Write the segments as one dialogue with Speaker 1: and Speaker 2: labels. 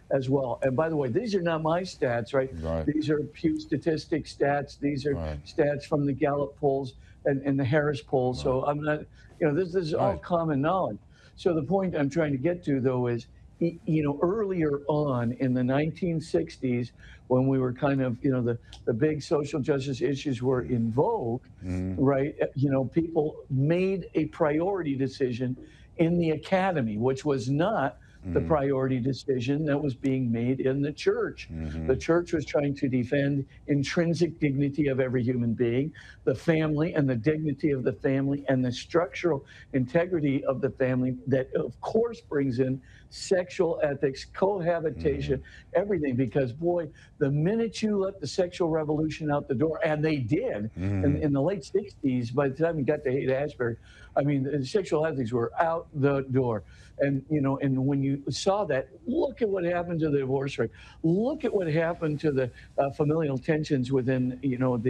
Speaker 1: as well. And by the way, these are not my stats, right?
Speaker 2: Right.
Speaker 1: These are Pew Statistics stats. These are
Speaker 2: Right.
Speaker 1: stats from the Gallup polls and the Harris poll.
Speaker 2: Right.
Speaker 1: So I'm not, this is all
Speaker 2: Right.
Speaker 1: common knowledge. So the point I'm trying to get to, though, is, earlier on in the 1960s, when we were kind of, the big social justice issues were in vogue,
Speaker 2: Mhm.
Speaker 1: right? People made a priority decision in the academy, which was not the
Speaker 2: Mhm.
Speaker 1: priority decision that was being made in the church. The
Speaker 2: Mhm.
Speaker 1: church was trying to defend intrinsic dignity of every human being, the family and the dignity of the family and the structural integrity of the family that of course brings in sexual ethics, cohabitation,
Speaker 2: Mhm.
Speaker 1: everything. Because boy, the minute you let the sexual revolution out the door, and they did
Speaker 2: Mhm.
Speaker 1: in the late 60s, by the time you got to Haight-Ashbury, I mean, the sexual ethics were out the door. And, and when you saw that, look at what happened to the divorce rate. Look at what happened to the familial tensions within,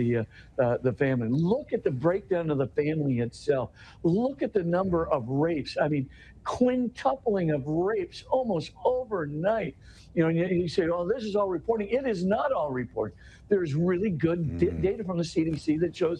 Speaker 1: the family. Look at the breakdown of the family itself. Look at the number of rapes. I mean, quintupling of rapes almost overnight. You say, oh, this is all reporting. It is not all reporting. There's really good
Speaker 2: Mhm.
Speaker 1: data from the CDC that shows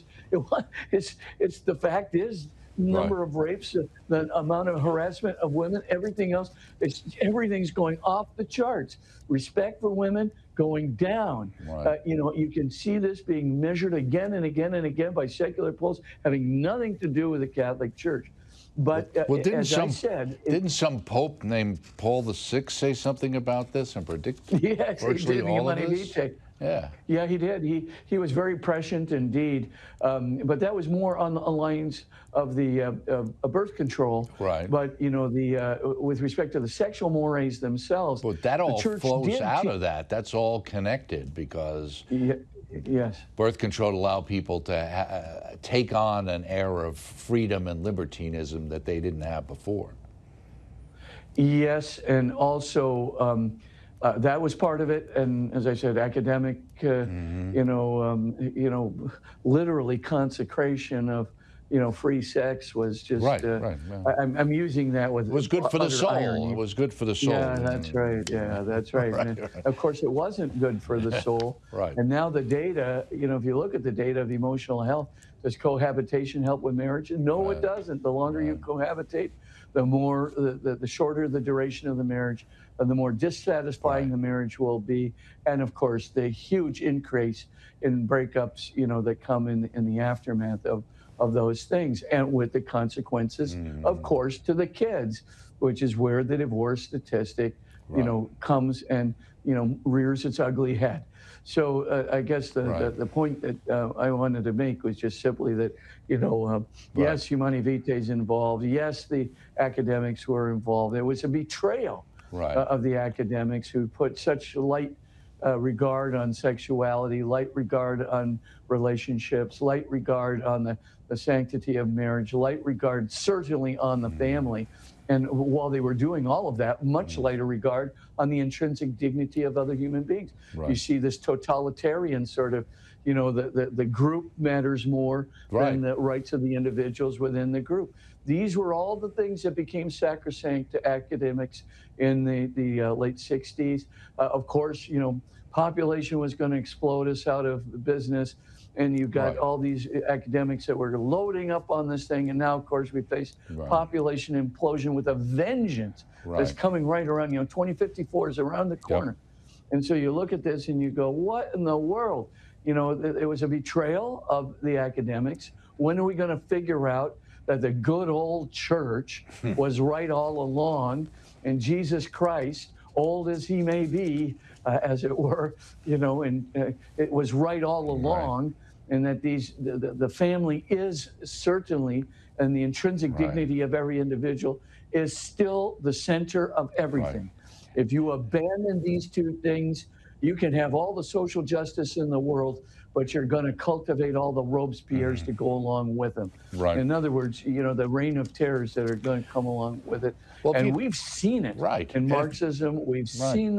Speaker 1: it's the fact is
Speaker 2: Right.
Speaker 1: number of rapes, the amount of harassment of women, everything else. Everything's going off the charts. Respect for women going down.
Speaker 2: Right.
Speaker 1: You can see this being measured again and again and again by secular polls, having nothing to do with the Catholic Church.
Speaker 2: Well,
Speaker 1: But
Speaker 2: well, didn't
Speaker 1: as I
Speaker 2: some
Speaker 1: said,
Speaker 2: didn't some pope named Paul VI say something about this and predict
Speaker 1: yes, he
Speaker 2: virtually
Speaker 1: did.
Speaker 2: all of
Speaker 1: Humani
Speaker 2: this?
Speaker 1: Vitae.
Speaker 2: Yeah.
Speaker 1: Yeah, he did. He was very prescient indeed, but that was more on the lines of the birth control.
Speaker 2: Right.
Speaker 1: But the with respect to the sexual mores themselves,
Speaker 2: But that
Speaker 1: the
Speaker 2: all
Speaker 1: church
Speaker 2: flows
Speaker 1: did.
Speaker 2: out of that. That's all connected because
Speaker 1: Yes.
Speaker 2: birth control allowed people to take on an era of freedom and libertinism that they didn't have before.
Speaker 1: Yes, and also that was part of it. And as I said, academic,
Speaker 2: Mhm.
Speaker 1: literally consecration of, free sex was just.
Speaker 2: Right, right. Yeah.
Speaker 1: I'm using that with
Speaker 2: It was good for the
Speaker 1: utter
Speaker 2: soul. It
Speaker 1: irony.
Speaker 2: was good for the soul.
Speaker 1: Yeah, that's right. Yeah, that's right.
Speaker 2: Right,
Speaker 1: And
Speaker 2: right.
Speaker 1: of course, it wasn't good for the soul.
Speaker 2: Right.
Speaker 1: And now the data, if you look at the data of emotional health, does cohabitation help with marriage? No, it
Speaker 2: Right.
Speaker 1: doesn't. The longer you
Speaker 2: Right.
Speaker 1: cohabitate, the more, the shorter the duration of the marriage, and the more dissatisfying
Speaker 2: Right.
Speaker 1: the marriage will be. And of course, the huge increase in breakups, that come in the aftermath of those things, and with the consequences, of
Speaker 2: Mhm.
Speaker 1: course, to the kids, which is where the divorce statistic,
Speaker 2: Right.
Speaker 1: comes and, rears its ugly head. So I guess
Speaker 2: Right.
Speaker 1: the point that I wanted to make was just simply that,
Speaker 2: Right.
Speaker 1: yes, Humani Vitae is involved. Yes, the academics were involved. There was a betrayal
Speaker 2: Right.
Speaker 1: of the academics who put such light regard on sexuality, light regard on relationships, light regard on the sanctity of marriage, light regard certainly on the
Speaker 2: Mhm.
Speaker 1: family. And while they were doing all of that, much
Speaker 2: Mhm.
Speaker 1: lighter regard on the intrinsic dignity of other human beings. You
Speaker 2: Right.
Speaker 1: see this totalitarian sort of, the group matters more than
Speaker 2: Right.
Speaker 1: the rights of the individuals within the group. These were all the things that became sacrosanct to academics in the late 60s. Of course, population was going to explode us out of business. And you've got
Speaker 2: Right.
Speaker 1: all these academics that were loading up on this thing. And now, of course, we face
Speaker 2: Right.
Speaker 1: population implosion with a vengeance that's
Speaker 2: Right.
Speaker 1: coming right around. 2054 is around the
Speaker 2: Yep.
Speaker 1: corner. And so you look at this and you go, what in the world? It was a betrayal of the academics. When are we going to figure out that the good old church was right all along, and Jesus Christ, old as he may be, as it were, and it was right all
Speaker 2: Right.
Speaker 1: along, and that the family is certainly, and the intrinsic
Speaker 2: Right.
Speaker 1: dignity of every individual is still the center of
Speaker 2: Right.
Speaker 1: everything. If you abandon these two things, you can have all the social justice in the world, but you're going to cultivate all the Robespierres to
Speaker 2: Mhm.
Speaker 1: go along with them.
Speaker 2: Right.
Speaker 1: In other words, the reign of terrors that are going to come along with it.
Speaker 2: Well, if
Speaker 1: And
Speaker 2: you
Speaker 1: we've seen it
Speaker 2: right.
Speaker 1: in
Speaker 2: And
Speaker 1: Marxism. We've
Speaker 2: right.
Speaker 1: seen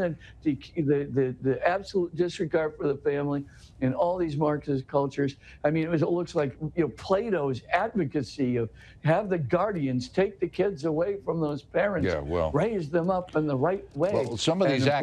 Speaker 1: the absolute disregard for the family in all these Marxist cultures. I mean, it looks like Plato's advocacy of have the guardians take the kids away from those parents,
Speaker 2: Yeah, well,
Speaker 1: raise them up in the right way.
Speaker 2: well, some of
Speaker 1: And
Speaker 2: these
Speaker 1: of